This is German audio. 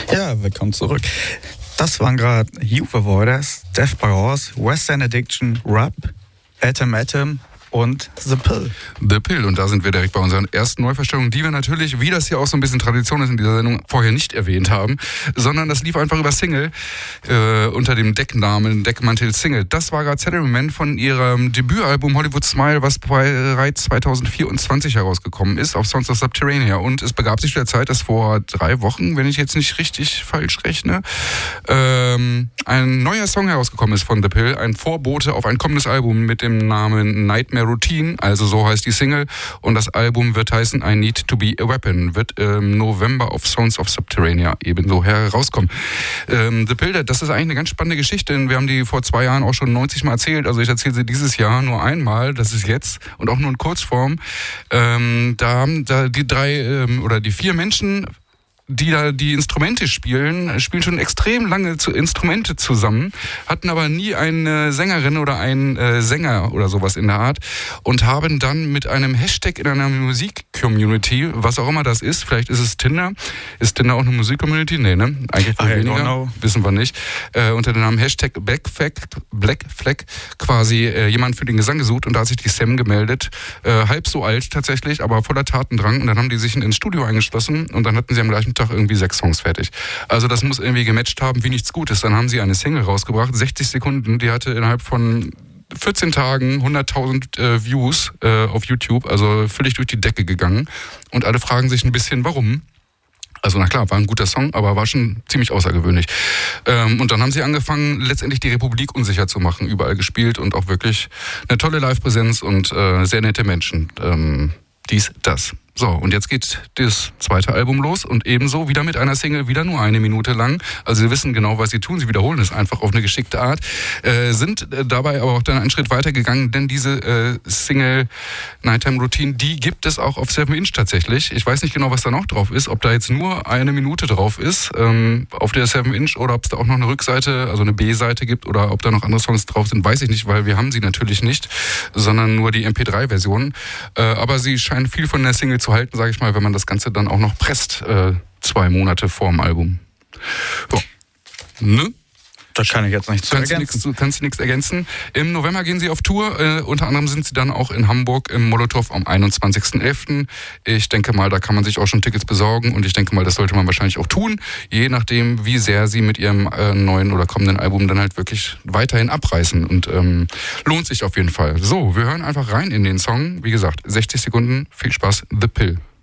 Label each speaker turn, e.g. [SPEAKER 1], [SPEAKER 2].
[SPEAKER 1] Ja, willkommen zurück. Das waren gerade Youth Avoiders, Death by Horse, Western Addiction, Rub, Atom und The Pill.
[SPEAKER 2] The Pill. Und da sind wir direkt bei unseren ersten Neuverstellungen, die wir natürlich, wie das hier auch so ein bisschen Tradition ist in dieser Sendung, vorher nicht erwähnt haben, sondern das lief einfach über Single unter dem Deckmantel Single. Das war gerade Salary Man von ihrem Debütalbum Hollywood Smile, was bereits 2024 herausgekommen ist auf Sounds of Subterranea. Und es begab sich der Zeit, dass vor 3 Wochen, wenn ich jetzt nicht richtig falsch rechne, ein neuer Song herausgekommen ist von The Pill, ein Vorbote auf ein kommendes Album mit dem Namen Nightmare Routine, also so heißt die Single, und das Album wird heißen I Need to Be a Weapon, wird im November auf Sounds of Subterranea ebenso herauskommen. The Pill, das ist eigentlich eine ganz spannende Geschichte, denn wir haben die vor 2 Jahren auch schon 90 Mal erzählt, also ich erzähle sie dieses Jahr nur einmal, das ist jetzt und auch nur in Kurzform. Da haben die 4 Menschen, die da die Instrumente spielen schon extrem lange Instrumente zusammen, hatten aber nie eine Sängerin oder einen Sänger oder sowas in der Art und haben dann mit einem Hashtag in einer Musik-Community, was auch immer das ist, vielleicht ist es Tinder. Ist Tinder auch eine Musik-Community? Nee, ne? Eigentlich viel weniger. Wissen wir nicht. Unter dem Namen Hashtag Black Flag quasi jemand für den Gesang gesucht und da hat sich die Sam gemeldet. Halb so alt tatsächlich, aber voller Tatendrang. Und dann haben die sich ins Studio eingeschlossen und dann hatten sie am gleichen Tag irgendwie 6 Songs fertig. Also das muss irgendwie gematcht haben wie nichts Gutes. Dann haben sie eine Single rausgebracht, 60 Sekunden, die hatte innerhalb von 14 Tagen 100.000 Views auf YouTube, also völlig durch die Decke gegangen. Und alle fragen sich ein bisschen, warum? Also na klar, war ein guter Song, aber war schon ziemlich außergewöhnlich. Und dann haben sie angefangen, letztendlich die Republik unsicher zu machen, überall gespielt und auch wirklich eine tolle Live-Präsenz und sehr nette Menschen. Das. So, und jetzt geht das zweite Album los und ebenso wieder mit einer Single, wieder nur 1 Minute lang. Also sie wissen genau, was sie tun, sie wiederholen es einfach auf eine geschickte Art, sind dabei aber auch dann einen Schritt weiter gegangen, denn diese Single Nighttime Routine, die gibt es auch auf 7 Inch tatsächlich. Ich weiß nicht genau, was da noch drauf ist, ob da jetzt nur 1 Minute drauf ist auf der 7 Inch oder ob es da auch noch eine Rückseite, also eine B-Seite gibt oder ob da noch andere Songs drauf sind, weiß ich nicht, weil wir haben sie natürlich nicht, sondern nur die MP3-Version. Aber sie scheinen viel von der Single zu halten, sage ich mal, wenn man das Ganze dann auch noch presst, 2 Monate vorm Album. So. Ne?
[SPEAKER 1] Da kann ich jetzt nichts zu ergänzen.
[SPEAKER 2] Kannst du nichts ergänzen. Im November gehen sie auf Tour. Unter anderem sind sie dann auch in Hamburg im Molotow am 21.11. Ich denke mal, da kann man sich auch schon Tickets besorgen und ich denke mal, das sollte man wahrscheinlich auch tun, je nachdem, wie sehr sie mit ihrem neuen oder kommenden Album dann halt wirklich weiterhin abreißen und lohnt sich auf jeden Fall. So, wir hören einfach rein in den Song. Wie gesagt, 60 Sekunden. Viel Spaß. The Pill.